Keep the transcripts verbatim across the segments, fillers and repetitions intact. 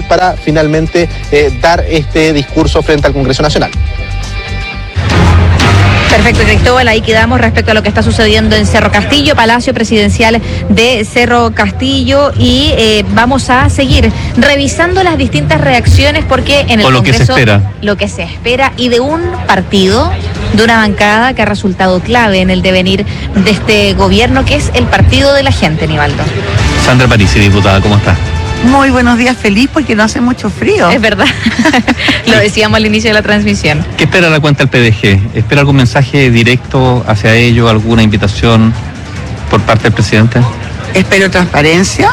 para finalmente eh, dar este discurso frente al Congreso Nacional. Perfecto, Cristóbal, ahí quedamos respecto a lo que está sucediendo en Cerro Castillo, Palacio Presidencial de Cerro Castillo, y eh, vamos a seguir revisando las distintas reacciones porque en el o lo Congreso, que se espera. Lo que se espera y de un partido, de una bancada que ha resultado clave en el devenir de este gobierno, que es el Partido de la Gente, Nivaldo. Sandra Parisi, diputada, ¿cómo está? Muy buenos días, feliz porque no hace mucho frío. Es verdad, lo decíamos al inicio de la transmisión. ¿Qué espera la cuenta del P D G? ¿Espera algún mensaje directo hacia ello, alguna invitación por parte del presidente? Espero transparencia,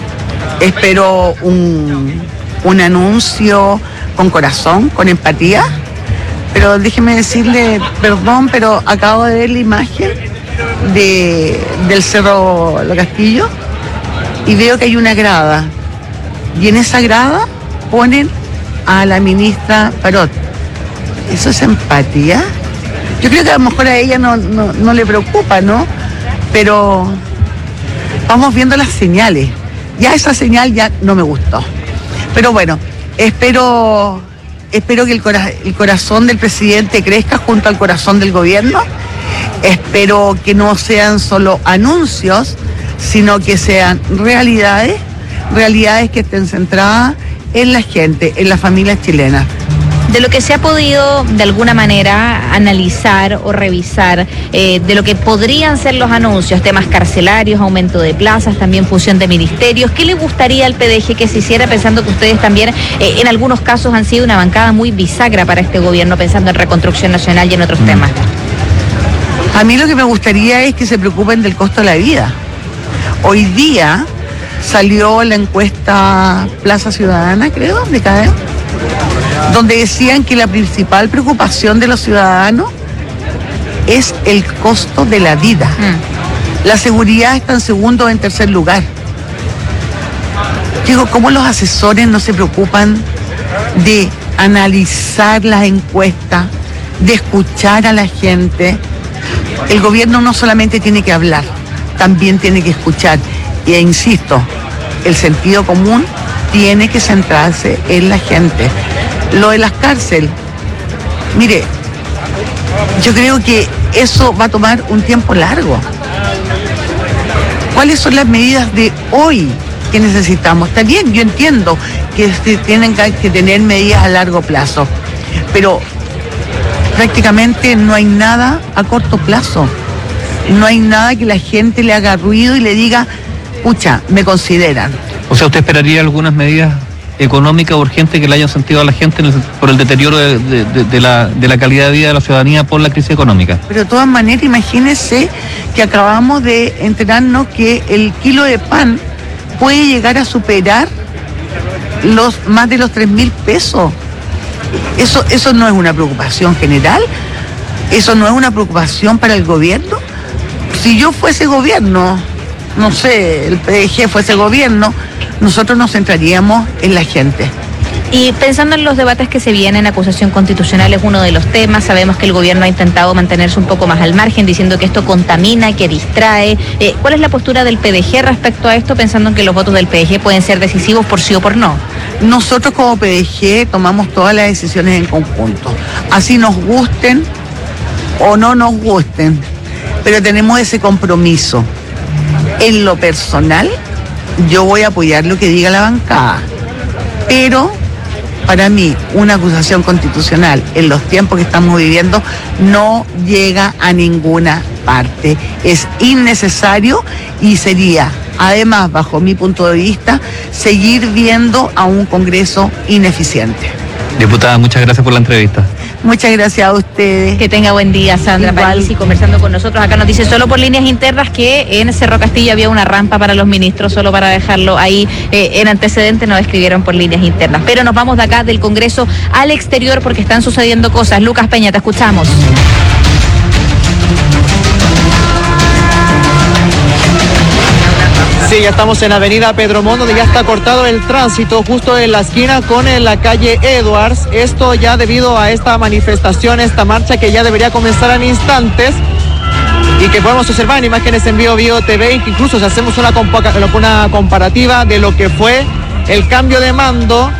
espero un, un anuncio con corazón, con empatía, pero déjeme decirle, perdón, pero acabo de ver la imagen de, del Cerro Lo Castillo y veo que hay una grada. Y en esa grada ponen a la ministra Parot. ¿Eso es empatía? Yo creo que a lo mejor a ella no, no, no le preocupa, ¿no? Pero vamos viendo las señales. Ya esa señal ya no me gustó. Pero bueno, espero, espero que el, cora, el corazón del presidente crezca junto al corazón del gobierno. Espero que no sean solo anuncios, sino que sean realidades. realidades que estén centradas en la gente, en las familias chilenas. De lo que se ha podido de alguna manera analizar o revisar, eh, de lo que podrían ser los anuncios, temas carcelarios, aumento de plazas, también fusión de ministerios, ¿qué le gustaría al P D G que se hiciera, pensando que ustedes también eh, en algunos casos han sido una bancada muy bisagra para este gobierno, pensando en reconstrucción nacional y en otros mm. temas? A mí lo que me gustaría es que se preocupen del costo de la vida. Hoy día salió la encuesta Plaza Ciudadana, creo, de C A D E, donde decían que la principal preocupación de los ciudadanos es el costo de la vida. Mm. La seguridad está en segundo o en tercer lugar. Digo, ¿cómo los asesores no se preocupan de analizar las encuestas, de escuchar a la gente? El gobierno no solamente tiene que hablar, también tiene que escuchar. E insisto, el sentido común tiene que centrarse en la gente. Lo de las cárceles, mire, yo creo que eso va a tomar un tiempo largo. ¿Cuáles son las medidas de hoy que necesitamos? Está bien, yo entiendo que se tienen que tener medidas a largo plazo, pero prácticamente no hay nada a corto plazo. No hay nada que la gente le haga ruido y le diga, pucha, me consideran. O sea, ¿usted esperaría algunas medidas económicas urgentes que le hayan sentido a la gente en el, por el deterioro de, de, de, de, la, de la calidad de vida de la ciudadanía por la crisis económica? Pero de todas maneras, imagínense que acabamos de enterarnos que el kilo de pan puede llegar a superar los más de los tres mil pesos. Eso, eso no es una preocupación general, eso no es una preocupación para el gobierno. Si yo fuese gobierno, no sé, el P D G fuese gobierno, nosotros nos centraríamos en la gente. Y pensando en los debates que se vienen, acusación constitucional es uno de los temas. Sabemos que el gobierno ha intentado mantenerse un poco más al margen, diciendo que esto contamina, que distrae. Eh, ¿Cuál es la postura del P D G respecto a esto, pensando en que los votos del P D G pueden ser decisivos por sí o por no? Nosotros como P D G tomamos todas las decisiones en conjunto, así nos gusten o no nos gusten, pero tenemos ese compromiso. En lo personal, yo voy a apoyar lo que diga la bancada, pero para mí una acusación constitucional en los tiempos que estamos viviendo no llega a ninguna parte. Es innecesario y sería, además, bajo mi punto de vista, seguir viendo a un Congreso ineficiente. Diputada, muchas gracias por la entrevista. Muchas gracias a ustedes. Que tenga buen día, Sandra Parisi, conversando con nosotros. Acá nos dice solo por líneas internas que en Cerro Castillo había una rampa para los ministros, solo para dejarlo ahí eh, en antecedentes, nos escribieron por líneas internas. Pero nos vamos de acá del Congreso al exterior porque están sucediendo cosas. Lucas Peña, te escuchamos. Sí, ya estamos en Avenida Pedro Montt, donde ya está cortado el tránsito justo en la esquina con la calle Edwards. Esto ya debido a esta manifestación, esta marcha que ya debería comenzar en instantes y que podemos observar en imágenes en Bio Bio T V, y que incluso si hacemos una, compa- una comparativa de lo que fue el cambio de mando